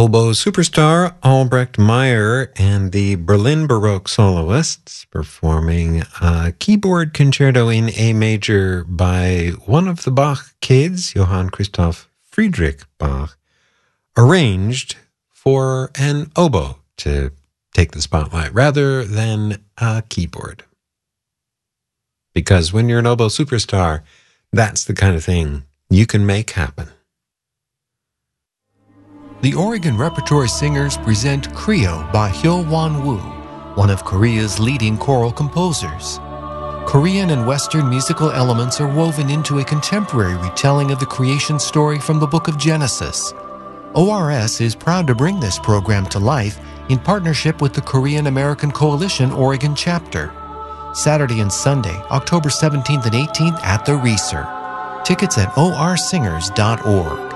Oboe superstar Albrecht Meyer and the Berlin Baroque soloists performing a keyboard concerto in A major by one of the Bach kids, Johann Christoph Friedrich Bach, arranged for an oboe to take the spotlight rather than a keyboard. Because when you're an oboe superstar, that's the kind of thing you can make happen. The Oregon Repertory Singers present Creo by Hyo-Won Woo, one of Korea's leading choral composers. Korean and Western musical elements are woven into a contemporary retelling of the creation story from the Book of Genesis. ORS is proud to bring this program to life in partnership with the Korean American Coalition Oregon chapter. Saturday and Sunday, October 17th and 18th at the Reser. Tickets at orsingers.org.